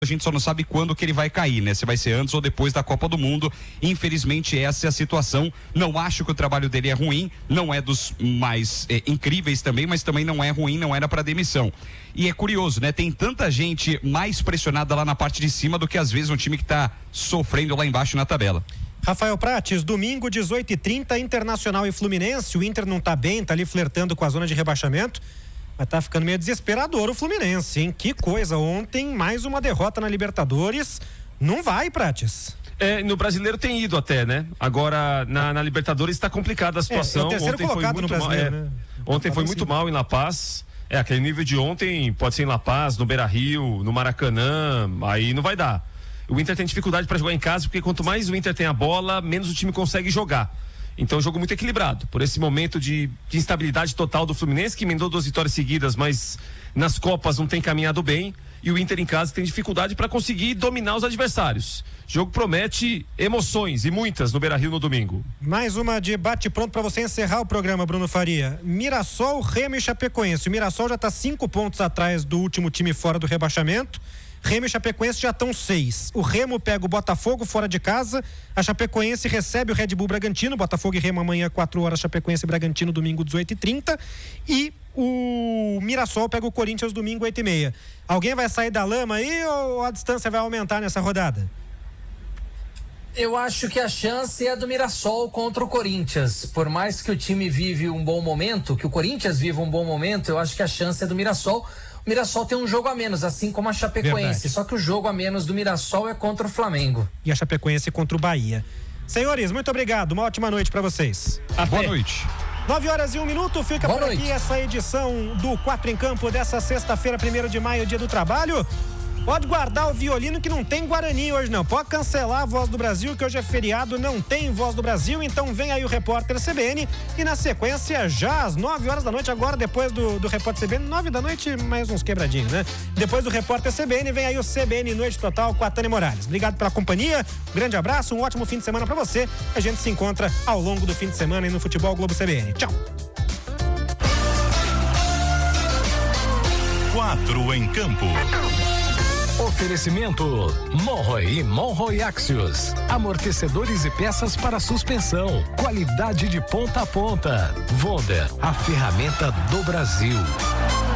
A gente só não sabe quando que ele vai cair, né? Se vai ser antes ou depois da Copa do Mundo. Infelizmente, essa é a situação. Não acho que o trabalho dele é ruim, não é dos mais incríveis também, mas também não é ruim, não era para demissão. E é curioso, né? Tem tanta gente mais pressionada lá na parte de cima do que às vezes um time que tá sofrendo lá embaixo na tabela. Rafael Prates, domingo 18h30, Internacional e Fluminense. O Inter não tá bem, tá ali flertando com a zona de rebaixamento. Mas tá ficando meio desesperador o Fluminense, hein? Que coisa, ontem mais uma derrota na Libertadores, não vai, Prates? No Brasileiro tem ido até, né? Agora na Libertadores está complicada a situação. É o terceiro ontem colocado foi muito no Brasileiro, mal, né? Ontem foi muito mal em La Paz. Aquele nível de ontem pode ser em La Paz, no Beira-Rio, no Maracanã, aí não vai dar. O Inter tem dificuldade para jogar em casa, porque quanto mais o Inter tem a bola, menos o time consegue jogar. Então, um jogo muito equilibrado. Por esse momento de instabilidade total do Fluminense, que emendou 2 vitórias seguidas, mas nas Copas não tem caminhado bem. E o Inter em casa tem dificuldade para conseguir dominar os adversários. O jogo promete emoções, e muitas, no Beira-Rio no domingo. Mais uma de bate-pronto para você encerrar o programa, Bruno Faria. Mirassol, Remo e Chapecoense. O Mirassol já está 5 pontos atrás do último time fora do rebaixamento. Remo e Chapecoense já estão 6. O Remo pega o Botafogo fora de casa. A Chapecoense recebe o Red Bull Bragantino. Botafogo e Remo amanhã 4 horas. Chapecoense e Bragantino domingo 18h30. E o Mirassol pega o Corinthians domingo 8h30. Alguém vai sair da lama aí ou a distância vai aumentar nessa rodada? Eu acho que a chance é do Mirassol contra o Corinthians. Por mais que o time vive um bom momento, que o Corinthians viva um bom momento, eu acho que a chance é do Mirassol. O Mirassol tem um jogo a menos, assim como a Chapecoense. Verdade. Só que o jogo a menos do Mirassol é contra o Flamengo. E a Chapecoense contra o Bahia. Senhores, muito obrigado. Uma ótima noite para vocês. Boa noite. 9h01, fica Boa por noite. Aqui essa edição do 4 em Campo dessa sexta-feira, 1º de maio, dia do trabalho. Pode guardar o violino que não tem Guarani hoje não. Pode cancelar a Voz do Brasil, que hoje é feriado, não tem Voz do Brasil. Então vem aí o Repórter CBN e na sequência já às 9h da noite, agora depois do Repórter CBN, 9 da noite, mais uns quebradinhos, né? Depois do Repórter CBN vem aí o CBN Noite Total com a Tânia Morales. Obrigado pela companhia, um grande abraço, um ótimo fim de semana pra você. A gente se encontra ao longo do fim de semana aí no Futebol Globo CBN. Tchau! 4 em Campo. Oferecimento Monroe e Monroe Axios. Amortecedores e peças para suspensão. Qualidade de ponta a ponta. Wonder, a ferramenta do Brasil.